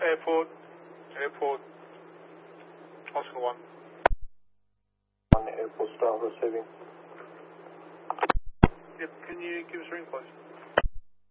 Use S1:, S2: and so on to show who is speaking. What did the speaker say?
S1: Airport, Oscar 1.
S2: Airport staff receiving.
S1: Yep, can you give us a ring, please?